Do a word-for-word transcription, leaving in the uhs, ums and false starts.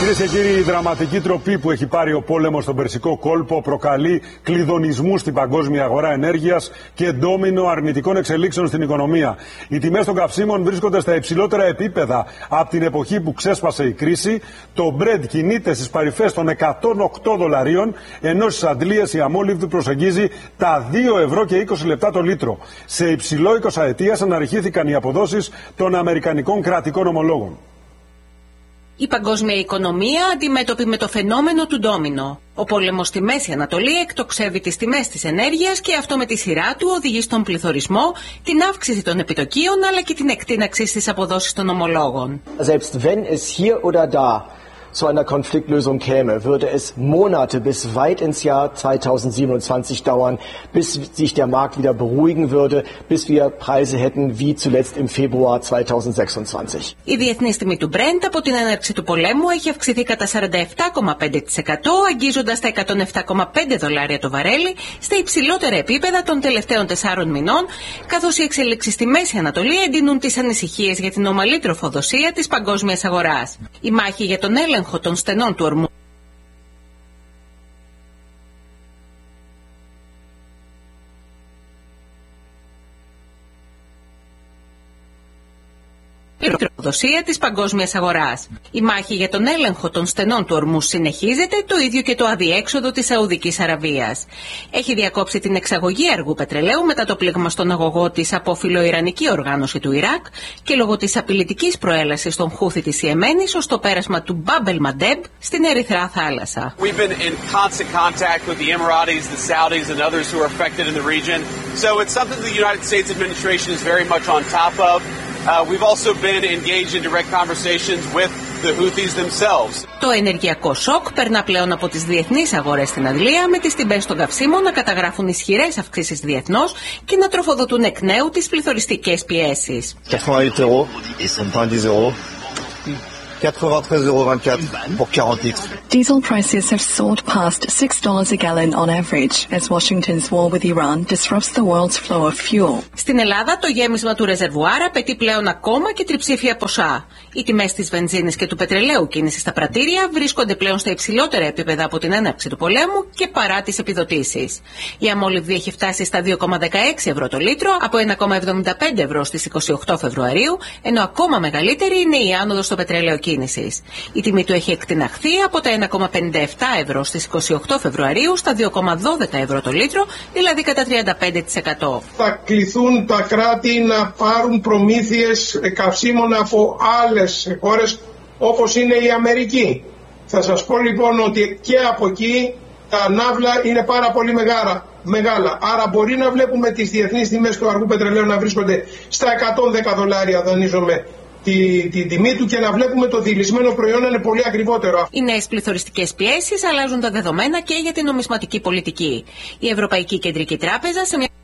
Κυρίες και κύριοι, η δραματική τροπή που έχει πάρει ο πόλεμος στον Περσικό κόλπο προκαλεί κλειδονισμού στην παγκόσμια αγορά ενέργειας και ντόμινο αρνητικών εξελίξεων στην οικονομία. Οι τιμές των καυσίμων βρίσκονται στα υψηλότερα επίπεδα από την εποχή που ξέσπασε η κρίση. Το Brent κινείται στις παρυφές των εκατόν οκτώ δολαρίων, ενώ στις Αντλίες η αμόλυβδη προσεγγίζει τα δύο ευρώ και είκοσι λεπτά το λίτρο. Σε υψηλό εικοσαετίας αναρριχήθηκαν οι αποδόσεις των αμερικανικών κρατικών ομολόγων. Η παγκόσμια οικονομία αντιμέτωπη με το φαινόμενο του ντόμινο. Ο πόλεμος στη Μέση Ανατολή εκτοξεύει τις τιμές της ενέργειας και αυτό με τη σειρά του οδηγεί στον πληθωρισμό, την αύξηση των επιτοκίων αλλά και την εκτείναξη στις αποδόσεις των ομολόγων. Selbst wenn es hier oder da zu einer Konfliktlösung käme, würde es Monate bis weit ins Jahr zweitausendsiebenundzwanzig dauern, bis sich der Markt wieder beruhigen würde, bis wir Preise hätten wie zuletzt im Februar zweitausendsechsundzwanzig. Η διεθνής τιμή του Brent από την έναρξη του πολέμου έχει αυξηθεί κατά σαράντα επτά κόμμα πέντε τοις εκατό, αγγίζοντας τα εκατόν επτά κόμμα πέντε δολάρια το βαρέλι, στα υψηλότερα επίπεδα των τελευταίων τεσσάρων μηνών, καθώς οι εξελίξεις στη Μέση Ανατολή εντείνουν τις ανησυχίες για την ομαλή τροφοδοσία της παγκόσμιας αγοράς. Η μάχη για τον έλεγχο των στενών του ορμού η τροφοδοσία της παγκόσμιας αγοράς. Η μάχη για τον έλεγχο των στενών του ορμού συνεχίζεται, το ίδιο και το αδιέξοδο της Σαουδικής Αραβίας. Έχει διακόψει την εξαγωγή αργού πετρελαίου μετά το πλήγμα στον αγωγό της από φιλοϊρανική οργάνωση του Ιράκ και λόγω της απειλητικής προέλασης των Χούθι της Ιεμένης ως το πέρασμα του Μπάμπελ Μαντέμπ στην Ερυθρά θάλασσα. We've been in constant contact with the Emiratis, the Saudis and others who are affected in the region. So it's something the United States administration is very much on top of. Uh, we've also been engaged in direct conversations with the Houthis themselves. Το ενεργειακό σοκ περνά πλέον από τις διεθνείς αγορές στην Αγγλία, με τις τιμές των καυσίμων να καταγράφουν ισχυρές αυξήσεις διεθνώς και να τροφοδοτούν εκ νέου τις πληθωριστικές πιέσεις. quatre-vingt-huit euros, soixante-dix euros, quatre-vingt-treize euros vingt-quatre pour quarante litres. Diesel prices have soared past six dollars a gallon on average as Washington's war with Iran disrupts the world's flow of fuel. Στην Ελλάδα το γέμισμα του ρεζερβουάρα απαιτεί πλέον ακόμα και τριψήφια ποσά. Οι τιμές της βενζίνης και του πετρελαίου κίνησης στα πρατήρια βρίσκονται πλέον στα υψηλότερα επίπεδα από την έναρξη του πολέμου και παρά τις επιδοτήσεις. Η αμόλυβδη έχει φτάσει στα δύο κόμμα δεκαέξι ευρώ το λίτρο από ένα κόμμα εβδομήντα πέντε ευρώ στις είκοσι οκτώ Φεβρουαρίου, ενώ ακόμα μεγαλύτερη είναι η άνοδος στο πετρέλαιο κίνησης. Η τιμή του έχει εκτιναχθεί από τα ένα κόμμα πενήντα επτά ευρώ στις είκοσι οκτώ Φεβρουαρίου στα δύο κόμμα δώδεκα ευρώ το λίτρο, δηλαδή κατά τριάντα πέντε τοις εκατό. Θα κληθούν τα κράτη να πάρουν προμήθειες καυσίμων από άλλες χώρες όπως είναι η Αμερική. Θα σας πω λοιπόν ότι και από εκεί τα ναύλα είναι πάρα πολύ μεγάλα. μεγάλα. Άρα μπορεί να βλέπουμε τις διεθνείς τιμές του αργού πετρελαίου να βρίσκονται στα εκατόν δέκα δολάρια, δανείζομαι, Τη, τη τιμή του, και να βλέπουμε το δειλισμένο προϊόν να είναι πολύ ακριβότερο. Οι νέες πληθωριστικές πιέσεις αλλάζουν τα δεδομένα και για την νομισματική πολιτική. Η Ευρωπαϊκή Κεντρική Τράπεζα σε μια